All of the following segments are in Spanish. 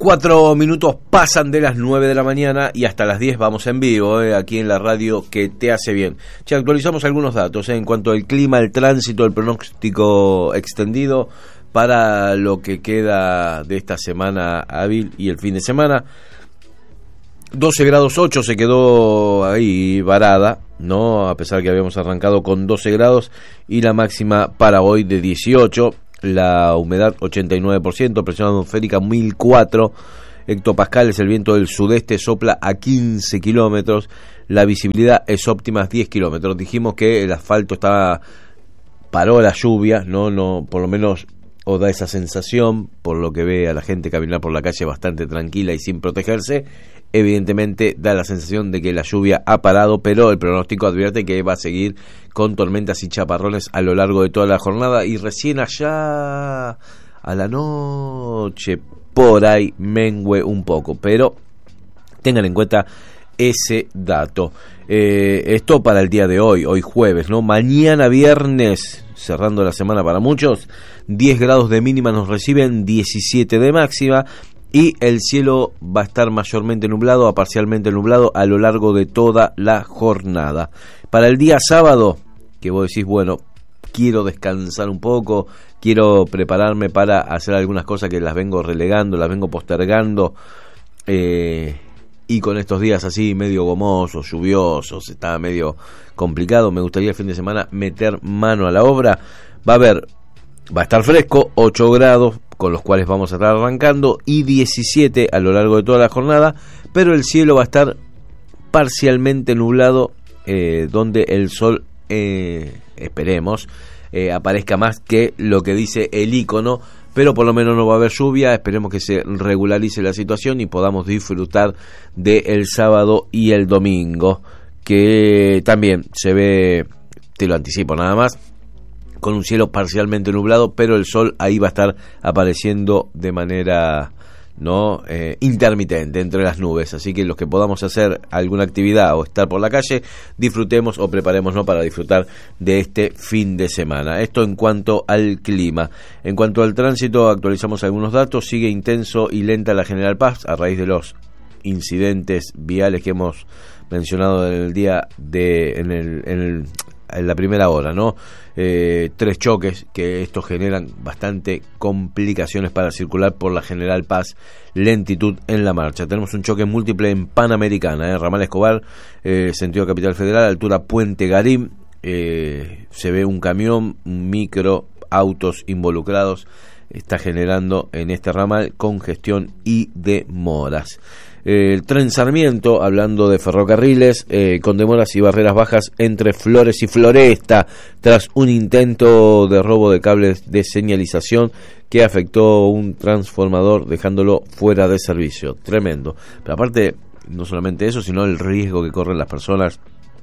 4 minutos pasan de las 9 de la mañana y hasta las 10 vamos en vivo, aquí en la radio que te hace bien. Ya actualizamos algunos datos en cuanto al clima, el tránsito, el pronóstico extendido para lo que queda de esta semana hábil y el fin de semana. 12 grados 8 se quedó ahí varada, ¿no? A pesar que habíamos arrancado con 12 grados y la máxima para hoy de 18. La humedad 89%, presión atmosférica 1004 hectopascales, el viento del sudeste sopla a 15 kilómetros, la visibilidad es óptima 10 kilómetros. Dijimos que el asfalto paró la lluvia, no, por lo menos o da esa sensación, por lo que ve a la gente caminar por la calle bastante tranquila y sin protegerse. Evidentemente da la sensación de que la lluvia ha parado, pero el pronóstico advierte que va a seguir con tormentas y chaparrones a lo largo de toda la jornada, y recién allá a la noche por ahí mengue un poco, pero tengan en cuenta ese dato. Esto para el día de hoy jueves, ¿no? Mañana viernes, cerrando la semana para muchos, 10 grados de mínima nos reciben, 17 de máxima, y el cielo va a estar mayormente nublado a parcialmente nublado a lo largo de toda la jornada. Para el día sábado, que vos decís, bueno, quiero descansar un poco, quiero prepararme para hacer algunas cosas que las vengo relegando, las vengo postergando, y con estos días así medio gomosos, lluviosos, está medio complicado, me gustaría el fin de semana meter mano a la obra. Va a estar fresco, 8 grados, con los cuales vamos a estar arrancando, y 17 a lo largo de toda la jornada, pero el cielo va a estar parcialmente nublado, donde el sol, esperemos, aparezca más que lo que dice el icono, pero por lo menos no va a haber lluvia. Esperemos que se regularice la situación y podamos disfrutar del sábado y el domingo, que también se ve, te lo anticipo nada más, con un cielo parcialmente nublado, pero el sol ahí va a estar apareciendo de manera intermitente entre las nubes. Así que los que podamos hacer alguna actividad o estar por la calle, disfrutemos o preparémonos para disfrutar de este fin de semana. Esto en cuanto al clima. En cuanto al tránsito, actualizamos algunos datos. Sigue intenso y lenta la General Paz a raíz de los incidentes viales que hemos mencionado en el día en la primera hora, ¿no? 3 choques que estos generan bastante complicaciones para circular por la General Paz, lentitud en la marcha. Tenemos un choque múltiple en Panamericana, Ramal Escobar, sentido Capital Federal, altura Puente Garín, se ve un camión, un micro, autos involucrados, está generando en este ramal congestión y demoras. El tren Sarmiento, hablando de ferrocarriles, con demoras y barreras bajas entre Flores y Floresta, tras un intento de robo de cables de señalización que afectó un transformador dejándolo fuera de servicio. Tremendo. Pero aparte, no solamente eso, sino el riesgo que corren las personas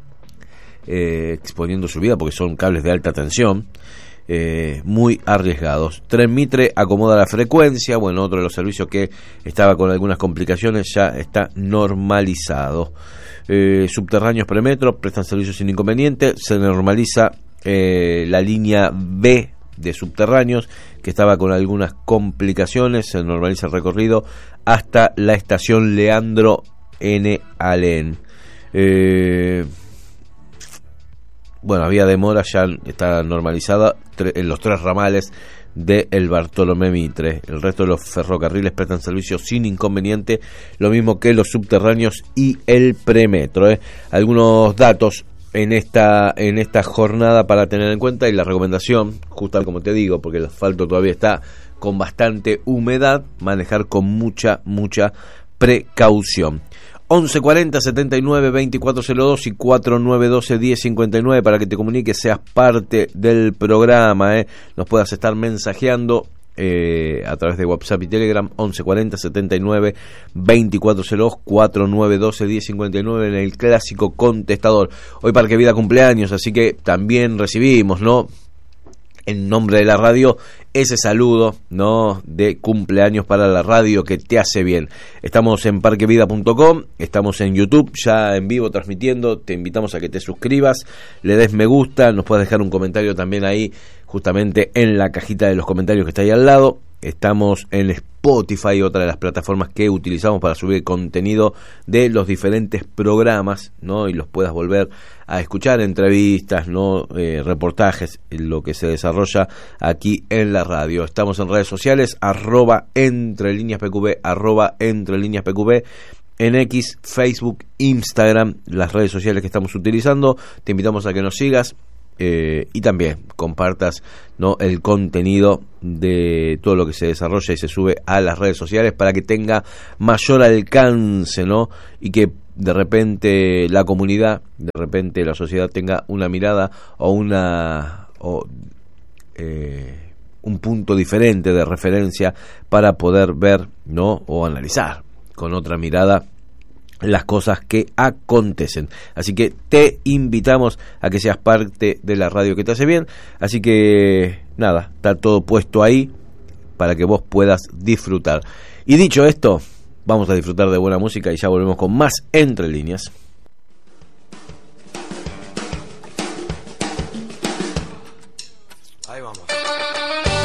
exponiendo su vida, porque son cables de alta tensión. Muy arriesgados. Tren Mitre acomoda la frecuencia, bueno, otro de los servicios que estaba con algunas complicaciones ya está normalizado. Subterráneos Premetro prestan servicios sin inconveniente, se normaliza la línea B de subterráneos que estaba con algunas complicaciones, se normaliza el recorrido hasta la estación Leandro N. Alén. Bueno, había demora, ya está normalizada en los 3 ramales de el Bartolomé Mitre. El resto de los ferrocarriles prestan servicios sin inconveniente, lo mismo que los subterráneos y el premetro. Algunos datos en esta jornada para tener en cuenta, y la recomendación, justo como te digo, porque el asfalto todavía está con bastante humedad, manejar con mucha precaución. 1140 79 2402 y 4912 1059 para que te comuniques, seas parte del programa, nos puedas estar mensajeando a través de WhatsApp y Telegram. 1140 79 2402 4912 1059 en el clásico contestador. Hoy Parque Vida cumpleaños, así que también recibimos, ¿no?, en nombre de la radio, ese saludo, ¿no?, de cumpleaños para la radio que te hace bien. Estamos en parquevida.com, estamos en YouTube ya en vivo transmitiendo. Te invitamos a que te suscribas, le des me gusta, nos puedes dejar un comentario también ahí, justamente en la cajita de los comentarios que está ahí al lado. estamos en Spotify, otra de las plataformas que utilizamos para subir contenido de los diferentes programas, ¿no? Y los puedas volver a escuchar, entrevistas, ¿no? Reportajes, lo que se desarrolla aquí en la radio. Estamos en redes sociales, @entrelineaspqb, @entrelineaspqb, en X, Facebook, Instagram, las redes sociales que estamos utilizando. Te invitamos a que nos sigas. Y también compartas, ¿no? El contenido de todo lo que se desarrolla y se sube a las redes sociales para que tenga mayor alcance, ¿no? Y que de repente la comunidad, de repente la sociedad tenga una mirada o un punto diferente de referencia para poder ver, ¿no? O analizar con otra mirada las cosas que acontecen. Así que te invitamos a que seas parte de la radio que te hace bien. Así que nada, está todo puesto ahí para que vos puedas disfrutar. Y dicho esto, vamos a disfrutar de buena música y ya volvemos con más Entre Líneas. Ahí vamos.